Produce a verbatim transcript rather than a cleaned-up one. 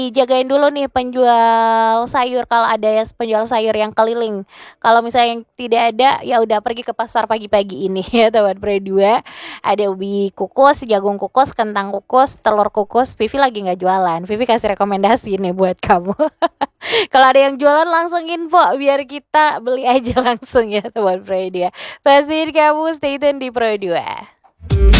Dijagain dulu nih penjual sayur kalau ada ya penjual sayur yang keliling. Kalau misalnya yang tidak ada ya udah pergi ke pasar pagi-pagi ini ya Sobat Pro dua. Ada ubi kukus, jagung kukus, kentang kukus, telur kukus. Vivi lagi nggak jualan. Vivi kasih rekomendasi nih buat kamu. Kalau ada yang jualan langsung info biar kita beli aja langsung ya Sobat Pro dua. Pastiin kamu stay tune di Pro dua.